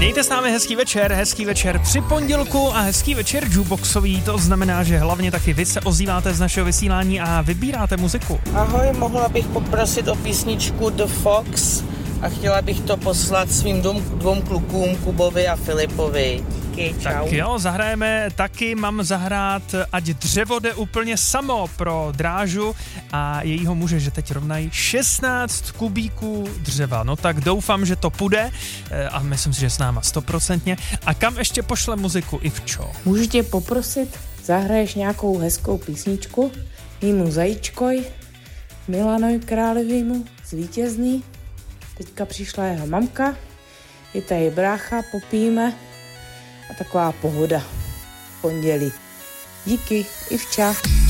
Mějte s námi hezký večer při pondělku a hezký večer jukeboxový, to znamená, že hlavně taky vy se ozýváte z našeho vysílání a vybíráte muziku. Ahoj, mohla bych poprosit o písničku The Fox a chtěla bych to poslat svým dvou klukům, Kubovi a Filipovi. Díky, čau. Tak jo, zahrajeme taky, mám zahrát Ať dřevo jde úplně samo pro Drážu a jejího muže, že teď rovnají 16 kubíků dřeva. No tak doufám, že to půjde a myslím si, že s náma 100%. A kam ještě pošle muziku, Ivčo? Můžu tě poprosit, zahraješ nějakou hezkou písničku mýmu zajíčkoj, Milanovi Králevýmu z Vítězný. Teďka přišla jeho mamka, je tady brácha, popijeme a taková pohoda v pondělí. Díky, Ivča.